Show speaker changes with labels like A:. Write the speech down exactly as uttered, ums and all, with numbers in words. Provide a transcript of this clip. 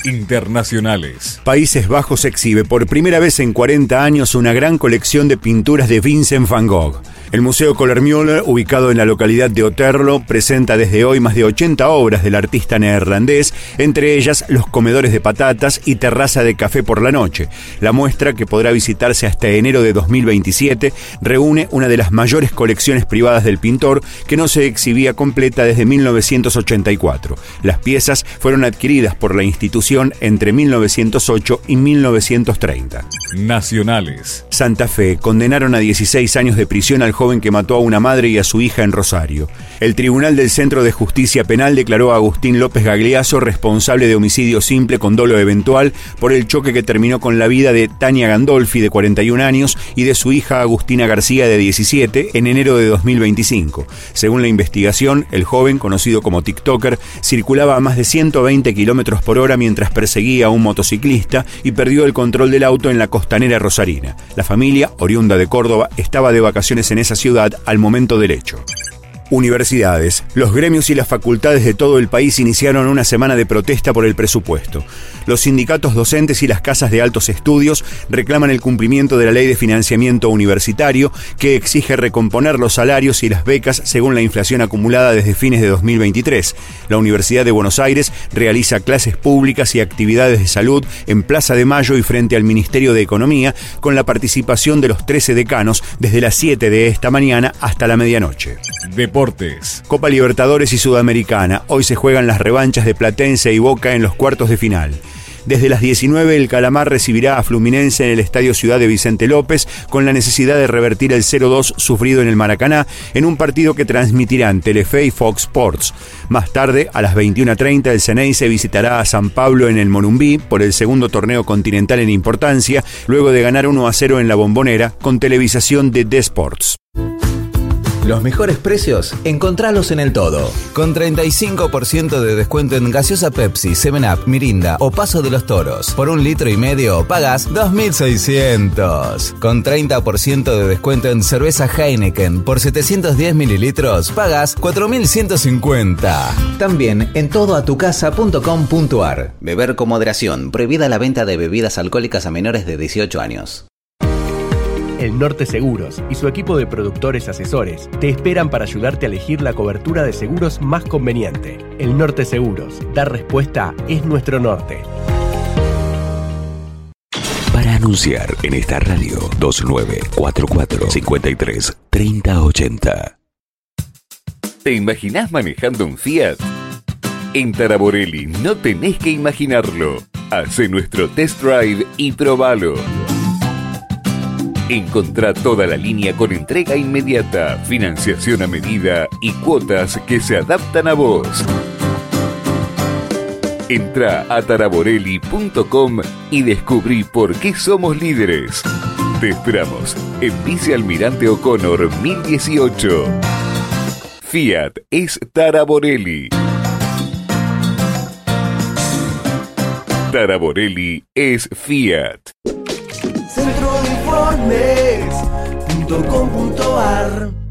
A: Internacionales.
B: Países Bajos exhibe por primera vez en cuarenta años una gran colección de pinturas de Vincent van Gogh. El Museo Coolermüller, ubicado en la localidad de Otterlo, presenta desde hoy más de ochenta obras del artista neerlandés, entre ellas Los comedores de patatas y Terraza de café por la noche. La muestra, que podrá visitarse hasta enero de dos mil veintisiete, reúne una de las mayores colecciones privadas del pintor, que no se exhibía completa desde mil novecientos ochenta y cuatro. Las piezas fueron adquiridas por la institución entre mil novecientos ocho y mil novecientos treinta.
A: Nacionales.
B: Santa Fe condenaron a dieciséis años de prisión al joven que mató a una madre y a su hija en Rosario. El Tribunal del Centro de Justicia Penal declaró a Agustín López Gagliasso responsable de homicidio simple con dolo eventual por el choque que terminó con la vida de Tania Gandolfi, de cuarenta y un años, y de su hija Agustina García, de diecisiete, en enero de dos mil veinticinco. Según la investigación, el joven, conocido como TikToker, circulaba a más de ciento veinte kilómetros por hora mientras perseguía a un motociclista y perdió el control del auto en la costanera rosarina. La familia, oriunda de Córdoba, estaba de vacaciones en esa ciudad al momento del hecho. Universidades. Los gremios y las facultades de todo el país iniciaron una semana de protesta por el presupuesto. Los sindicatos docentes y las casas de altos estudios reclaman el cumplimiento de la Ley de Financiamiento Universitario, que exige recomponer los salarios y las becas según la inflación acumulada desde fines de dos mil veintitrés. La Universidad de Buenos Aires realiza clases públicas y actividades de salud en Plaza de Mayo y frente al Ministerio de Economía, con la participación de los trece decanos desde las siete de esta mañana hasta la medianoche.
A: Deportes.
B: Copa Libertadores y Sudamericana. Hoy se juegan las revanchas de Platense y Boca en los cuartos de final. Desde las diecinueve, el Calamar recibirá a Fluminense en el Estadio Ciudad de Vicente López, con la necesidad de revertir el cero dos sufrido en el Maracaná, en un partido que transmitirán Telefe y Fox Sports. Más tarde, a las veintiuna treinta, el Ceneice visitará a San Pablo en el Morumbí por el segundo torneo continental en importancia, luego de ganar uno a cero en la Bombonera, con televisación de D Sports.
C: Los mejores precios, encontralos en El Todo. Con treinta y cinco por ciento de descuento en gaseosa Pepsi, seven up, Mirinda o Paso de los Toros. Por un litro y medio pagas dos mil seiscientos. Con treinta por ciento de descuento en cerveza Heineken. Por setecientos diez mililitros pagas cuatro mil ciento cincuenta. También en todo a tu casa punto com punto ar. Beber con moderación. Prohibida la venta de bebidas alcohólicas a menores de dieciocho años.
D: El Norte Seguros y su equipo de productores asesores te esperan para ayudarte a elegir la cobertura de seguros más conveniente. El Norte Seguros. Dar respuesta es nuestro norte.
E: Para anunciar en esta radio, dos nueve cuatro cuatro, cinco tres, tres cero ocho cero.
F: ¿Te imaginás manejando un Fiat? En Taraborelli no tenés que imaginarlo. Hacé nuestro test drive y probalo. Encontrá toda la línea con entrega inmediata, financiación a medida y cuotas que se adaptan a vos. Entrá a taraborelli punto com y descubrí por qué somos líderes. Te esperamos en Vice Almirante O'Connor mil dieciocho. Fiat es Taraborelli. Taraborelli es Fiat.
G: Centro de Informes punto com punto ar